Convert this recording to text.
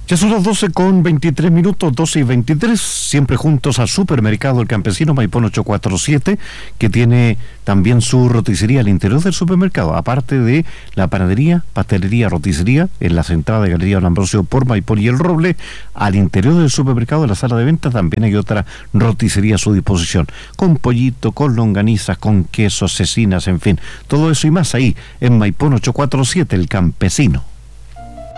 Ya son las 12:23, 12:23, siempre juntos al Supermercado El Campesino, Maipón 847, que tiene también su roticería al interior del supermercado, aparte de la panadería, pastelería, roticería, en la entradas de Galería Don Ambrosio por Maipón y El Roble. Al interior del supermercado, en la sala de ventas, también hay otra roticería a su disposición, con pollito, con longanizas, con quesos, cecinas, en fin, todo eso y más ahí, en Maipón 847, El Campesino.